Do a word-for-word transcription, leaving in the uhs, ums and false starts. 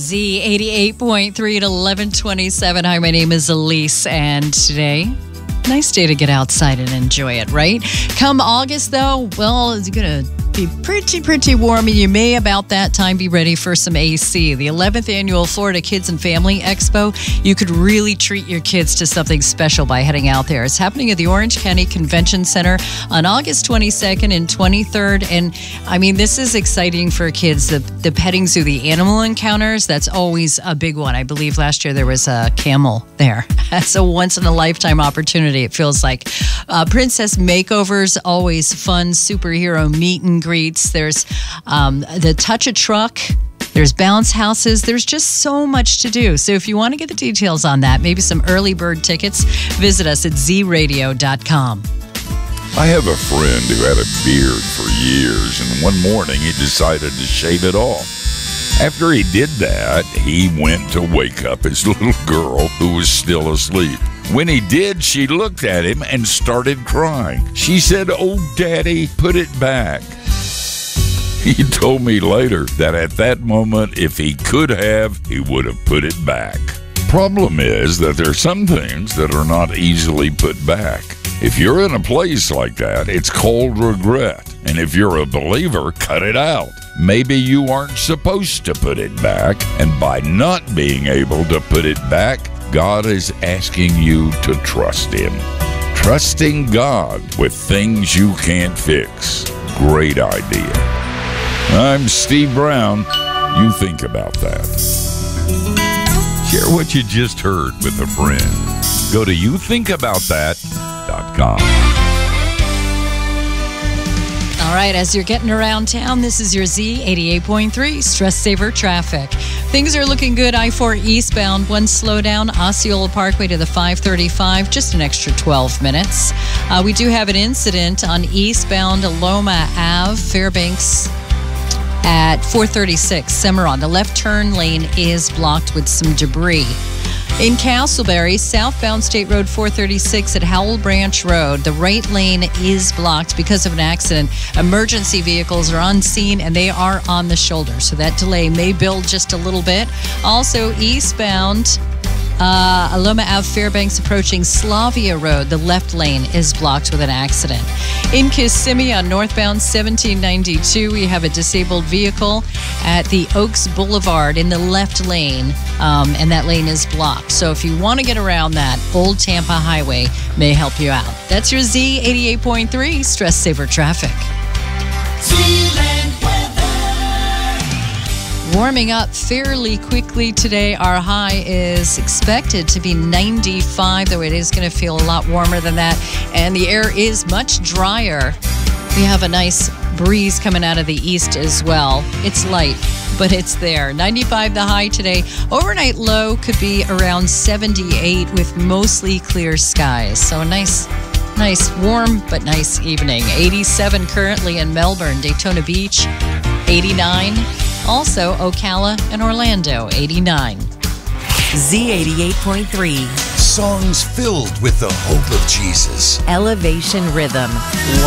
Z eighty-eight point three at eleven twenty-seven. Hi, my name is Elise, and today, nice day to get outside and enjoy it, right? Come August, though, well, it's going to be pretty, pretty warm, and you may about that time be ready for some A C. The eleventh Annual Florida Kids and Family Expo, you could really treat your kids to something special by heading out there. It's happening at the Orange County Convention Center on August twenty-second and twenty-third, and I mean, this is exciting for kids. The, the petting zoo, the animal encounters, that's always a big one. I believe last year there was a camel there. That's a once-in-a-lifetime opportunity, it feels like. Uh, princess makeovers, always fun superhero meet and greets. There's um, the Touch a Truck. There's bounce houses. There's just so much to do. So if you want to get the details on that, maybe some early bird tickets, visit us at z radio dot com. I have a friend who had a beard for years, and one morning he decided to shave it off. After he did that, he went to wake up his little girl who was still asleep. When he did, she looked at him and started crying. She said, "Oh, Daddy, put it back." He told me later that at that moment, if he could have, he would have put it back. Problem is that there are some things that are not easily put back. If you're in a place like that, it's called regret. And if you're a believer, cut it out. Maybe you aren't supposed to put it back, and by not being able to put it back, God is asking you to trust Him. Trusting God with things you can't fix. Great idea. I'm Steve Brown. You think about that. Share what you just heard with a friend. Go to you think about that dot com. All right, as you're getting around town, this is your Z eighty-eight point three Stress Saver Traffic. Things are looking good. I four eastbound, one slowdown, Osceola Parkway to the five thirty-five, just an extra twelve minutes. Uh, we do have an incident on eastbound Aloma Ave, Fairbanks at four thirty-six, Cimarron. The left turn lane is blocked with some debris. In Castleberry, southbound State Road four thirty-six at Howell Branch Road, the right lane is blocked because of an accident. Emergency vehicles are on scene and they are on the shoulder, so that delay may build just a little bit. Also, eastbound uh, Aloma Ave, Fairbanks approaching Slavia Road, the left lane is blocked with an accident. In Kissimmee on northbound seventeen ninety-two, we have a disabled vehicle at the Oaks Boulevard in the left lane, um, and that lane is blocked. So if you want to get around that, Old Tampa Highway may help you out. That's your Z eighty-eight point three Stress Saver Traffic. Warming up fairly quickly today. Our high is expected to be ninety-five, though it is going to feel a lot warmer than that. And the air is much drier. We have a nice breeze coming out of the east as well. It's light, but it's there. ninety-five the high today. Overnight low could be around seventy-eight with mostly clear skies. So a nice, nice warm but nice evening. eighty-seven currently in Melbourne, Daytona Beach, eighty-nine. Also, Ocala and Orlando, eighty-nine. Z eighty-eight point three. Songs filled with the hope of Jesus. Elevation Rhythm.